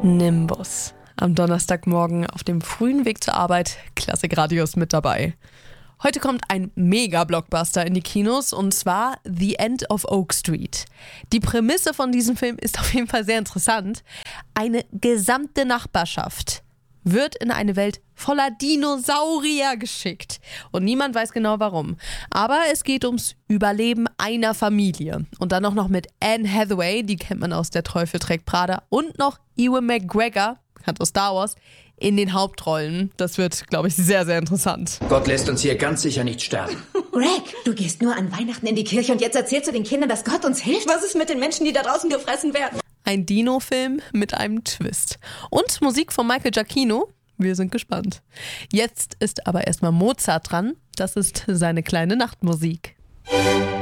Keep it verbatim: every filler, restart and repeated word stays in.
Nimbus. Am Donnerstagmorgen auf dem frühen Weg zur Arbeit, Klassikradios mit dabei. Heute kommt ein Mega-Blockbuster in die Kinos und zwar The End of Oak Street. Die Prämisse von diesem Film ist auf jeden Fall sehr interessant. Eine gesamte Nachbarschaft wird in eine Welt voller Dinosaurier geschickt. Und niemand weiß genau warum. Aber es geht ums Überleben einer Familie. Und dann auch noch mit Anne Hathaway, die kennt man aus Der Teufel trägt Prada. Und noch Ewan McGregor, bekannt aus Star Wars, in den Hauptrollen. Das wird, glaube ich, sehr, sehr interessant. Gott lässt uns hier ganz sicher nicht sterben. Greg, du gehst nur an Weihnachten in die Kirche und jetzt erzählst du den Kindern, dass Gott uns hilft? Was ist mit den Menschen, die da draußen gefressen werden? Ein Dino-Film mit einem Twist. Und Musik von Michael Giacchino. Wir sind gespannt. Jetzt ist aber erstmal Mozart dran. Das ist seine kleine Nachtmusik.